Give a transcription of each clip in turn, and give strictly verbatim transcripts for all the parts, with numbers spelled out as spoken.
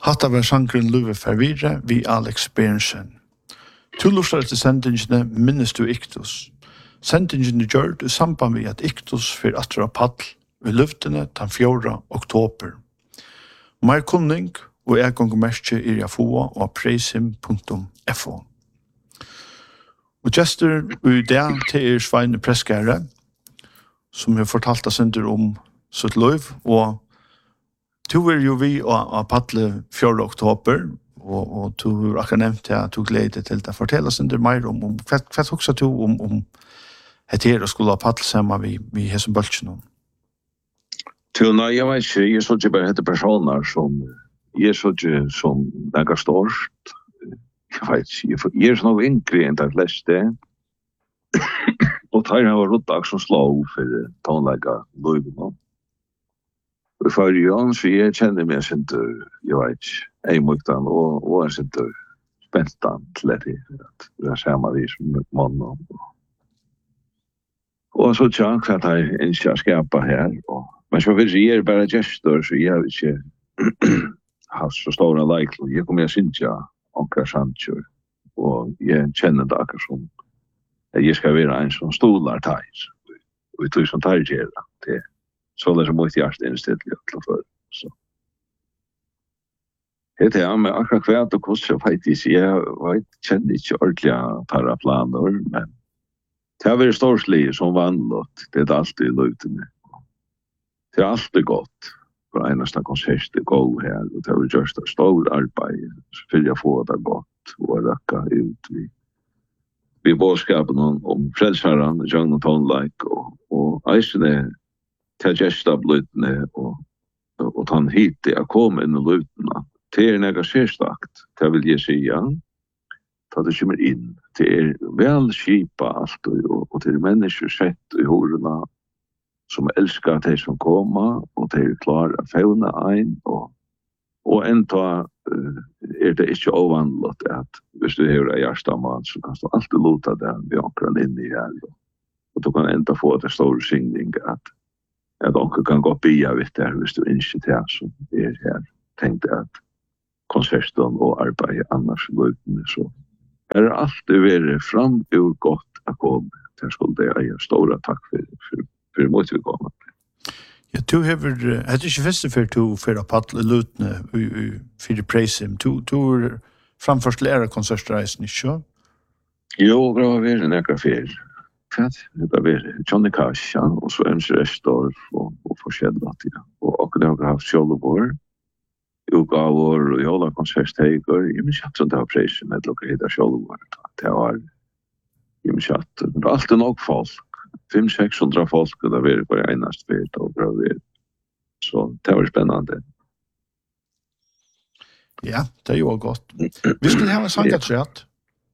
Hatta var sangren Luve Fervire vi Alex Berensen. Tu lustar til sendingene minnes du Iktus. Sendingene gjør du samband med at Iktus for atra paddel ved luftene den fjorda oktober. Mer kunning og jeg gong merke i Rafoa og preisim punktum f o. Og gestur i det til er Sveine Preskære, som har fortalt oss under om sitt liv, og du er jo vi å paddle fjorda oktober, og, og du har akkurat nevnt at du gleder til å fortelle oss under mer om, om hva, hva også du om, om et her å skulle ha paddle sammen vi, vi har som bølgen? Til nei, jeg vet ikke, jeg så ikke bare hette personer som, jeg så ikke som nægget størst, jeg vet ikke, jeg er sånn yngre enn de fleste, og tar jeg var råddag som slag for tånlegget løyvene. Og for Jan, så jeg kjenner meg sint, jeg vet ikke, jeg måtte han, og, og jeg sint spent han til det, at det er samme vis med mannen. Og så tjank at jeg ikke har skapet her, og, men så vil jeg er bare gestor, så jeg har ikke hatt så store leikler. Jeg kommer til å synge akkurat sannsjør, og jeg kjenner det akkurat som at jeg skal være en som stolar teis, og vi tog som teis gjør det. Så det er så mye hjertet innstilt til å føre. Så. Det er med akkurat kvært og hvordan jeg faktisk, jeg vet, kjenner ikke ordentlig tarra planer, men det har vært storslig som vanligt, det er alltid i løytene. Det er alltid godt, for eneste konsert er god her, og det har vært gjort et stort arbeid, så vil jeg få det godt, og røkka ut vi. Vi bådskapen om, om fredsherren, John og Tonleik, og, og eisene til gestablutene, og, og, og han hit er kommet inn i lutene. Det er nega sérstakt, det vil jeg si, ja. Da det kommer inn, det er vel skipa alt, og, og det er mennesker sett i horena, som elskar de som kommer, og de er klare å faune ein, og, og enda uh, er det ikke overvandlet at hvis du har en hjertemann, så kan du alltid låta det vi akkurat inn i her, og, og du kan enda få det store syngning at at onkel kan gå bia vitt der hvis du ikke til som er her. Tenkte at konserten og arbeidet annars løytene, så er det alltid vært fram ur godt å komme. Det skulle det jeg store takk for, for, for måte vi kommer. Ja, du har vært, det er ikke første for du for å paddle løytene for det preisim. Du, du er framførst lærer konsertreisen, ikke? Jo, det har vært en ekra fyr. Det har vært Johnny Cash, ja, og så Ems Restorff og, og forskjellet, ja. Og akkurat har haft Kjøllebor, utgaver og jævla konsertsteiger. Jeg minns at det var preisen med dere heter Kjøllebor. Det var, jeg minns at det var alltid nok folk. fem til seks hundre folk, og det var bare eneste vet, og bra vet. Så det var spennende. Ja, det er jo godt. Vi skulle ha en sangatrett.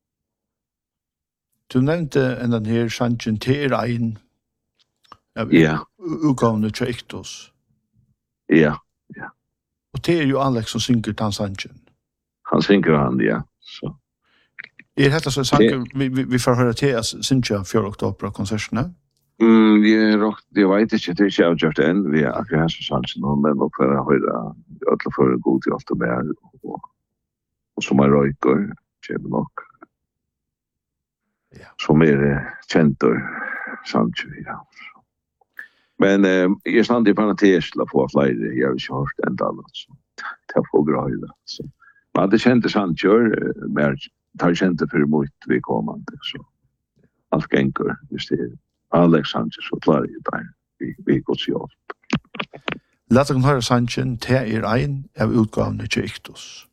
Du nevnte en den her sangen til Rein. Ja. Utgavene til Iktus. Ja, ja. Og det er jo Alex som synger den sangen. Han synger han, ja. Så. Er dette så sanger vi, vi, vi får høre til at synger fjorda oktober konsertene? Mm, vi er nok, jeg vet ikke, det er ikke avgjort enn. Vi er akkurat her som sangen, men nok for å høre, alle for å gå til alt og mer, og, og som er røyker, kjenner nok. Ja. Som er kjent og sant, ja. Men eh, jeg er stand i parentes til å få flere, jeg har ikke hørt enda annet, så det er for bra i det. Så. Men det kjente sant, men det er kjente for mot vi kommende, så alt genker, hvis det er Alex Sanchez, så klarer jeg det, vi, vi går til hjelp. La dere høre sangen til er en av utgavene til Iktus.